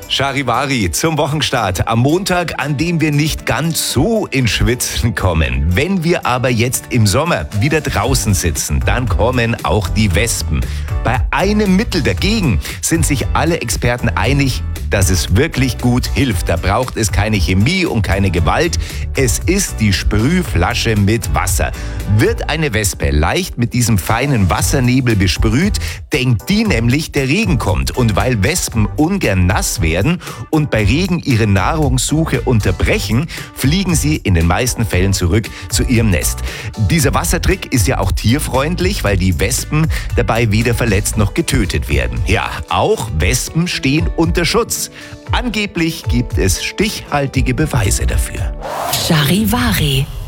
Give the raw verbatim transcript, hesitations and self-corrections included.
Charivari zum Wochenstart am Montag, an dem wir nicht ganz so ins Schwitzen kommen. Wenn wir aber jetzt im Sommer wieder draußen sitzen, dann kommen auch die Wespen. Bei einem Mittel dagegen sind sich alle Experten einig, dass es wirklich gut hilft. Da braucht es keine Chemie und keine Gewalt. Es ist die Sprühflasche mit Wasser. Wird eine Wespe leicht mit diesem feinen Wassernebel besprüht, denkt die nämlich, der Regen kommt. Und weil Wespen ungern nass werden und bei Regen ihre Nahrungssuche unterbrechen, fliegen sie in den meisten Fällen zurück zu ihrem Nest. Dieser Wassertrick ist ja auch tierfreundlich, weil die Wespen dabei weder verletzt noch getötet werden. Ja, auch Wespen stehen unter Schutz. Angeblich gibt es stichhaltige Beweise dafür. Charivari.